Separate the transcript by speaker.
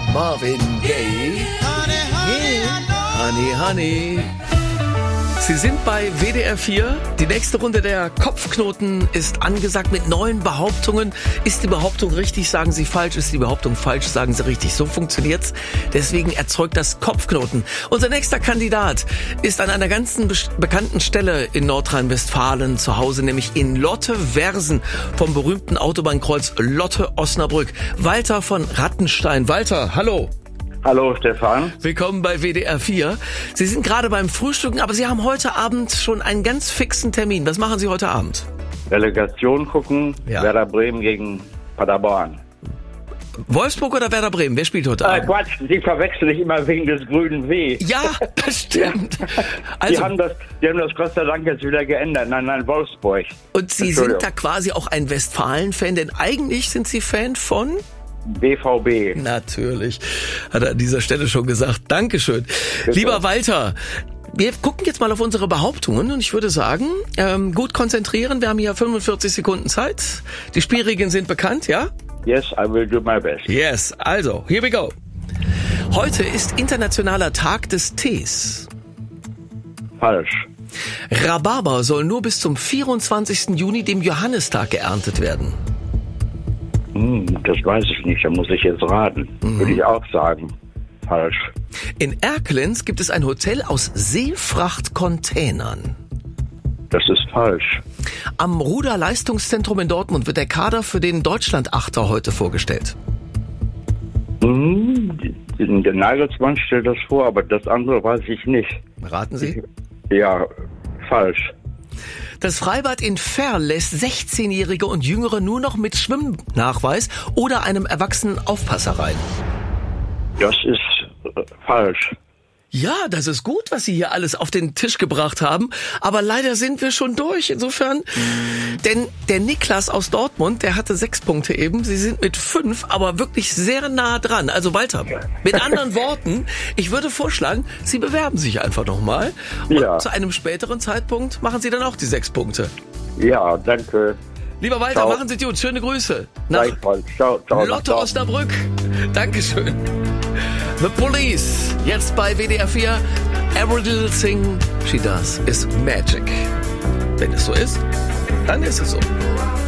Speaker 1: Marvin Gaye. Honey, honey. Sie sind bei WDR 4. Die nächste Runde der Kopfknoten ist angesagt mit neuen Behauptungen. Ist die Behauptung richtig, sagen Sie falsch. Ist die Behauptung falsch, sagen Sie richtig. So funktioniert's. Deswegen erzeugt das Kopfknoten. Unser nächster Kandidat ist an einer ganzen bekannten Stelle in Nordrhein-Westfalen zu Hause, nämlich in Lotte-Wersen vom berühmten Autobahnkreuz Lotte-Osnabrück. Walter von Rattenstein. Walter, hallo.
Speaker 2: Hallo Stefan.
Speaker 1: Willkommen bei WDR 4. Sie sind gerade beim Frühstücken, aber Sie haben heute Abend schon einen ganz fixen Termin. Was machen Sie heute Abend?
Speaker 2: Relegation gucken, ja. Werder Bremen gegen Paderborn.
Speaker 1: Wolfsburg oder Werder Bremen? Wer spielt heute Abend?
Speaker 2: Quatsch, Sie verwechseln sich immer wegen des grünen W.
Speaker 1: Ja, das stimmt.
Speaker 2: Also, die haben das Gott sei Dank jetzt wieder geändert. Nein, Wolfsburg.
Speaker 1: Und Sie sind da quasi auch ein Westfalen-Fan, denn eigentlich sind Sie Fan von...
Speaker 2: BVB.
Speaker 1: Natürlich, hat er an dieser Stelle schon gesagt. Dankeschön. Bitte. Lieber Walter, wir gucken jetzt mal auf unsere Behauptungen und ich würde sagen, gut konzentrieren. Wir haben hier 45 Sekunden Zeit. Die Spielregeln sind bekannt, ja?
Speaker 2: Yes, I will do my best.
Speaker 1: Yes, also, here we go. Heute ist Internationaler Tag des Tees.
Speaker 2: Falsch.
Speaker 1: Rhabarber soll nur bis zum 24. Juni, dem Johannistag, geerntet werden.
Speaker 2: Das weiß ich nicht, da muss ich jetzt raten. Würde ich auch sagen. Falsch.
Speaker 1: In Erkelenz gibt es ein Hotel aus Seefrachtcontainern.
Speaker 2: Das ist falsch.
Speaker 1: Am Ruderleistungszentrum in Dortmund wird der Kader für den Deutschland-Achter heute vorgestellt.
Speaker 2: Der Nagelsmann stellt das vor, aber das andere weiß ich nicht.
Speaker 1: Raten Sie?
Speaker 2: Ja, falsch.
Speaker 1: Das Freibad in Verl lässt 16-Jährige und Jüngere nur noch mit Schwimmnachweis oder einem erwachsenen Aufpasser rein. Das
Speaker 2: ist falsch.
Speaker 1: Ja, das ist gut, was Sie hier alles auf den Tisch gebracht haben. Aber leider sind wir schon durch. Insofern, denn der Niklas aus Dortmund, der hatte 6 Punkte eben. Sie sind mit 5, aber wirklich sehr nah dran. Also Walter, mit anderen Worten, ich würde vorschlagen, Sie bewerben sich einfach nochmal. Und zu einem späteren Zeitpunkt machen Sie dann auch die 6 Punkte.
Speaker 2: Ja, danke.
Speaker 1: Lieber Walter, machen Sie gut. Schöne Grüße. Nach
Speaker 2: Ciao,
Speaker 1: Lotte Osnabrück. Dankeschön. The Police, jetzt bei WDR 4. Every little thing she does is magic. Wenn es so ist, dann ist es so.